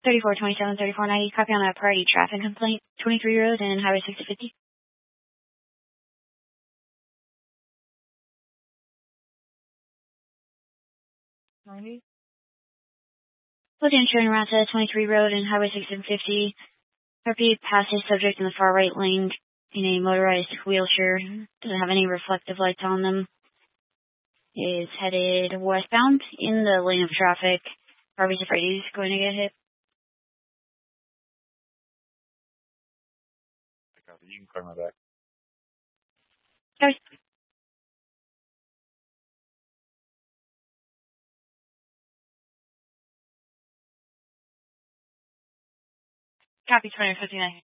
3427, 3490, copy on that priority traffic complaint, 23 Road and Highway 650. Looking showing around to 23 Road and Highway 650. Repeat past a subject in the far right lane in a motorized wheelchair. Doesn't have any reflective lights on them. Is headed westbound in the lane of traffic. Probably afraid he's going to get hit. You can call me back. Sorry. Copy 2059.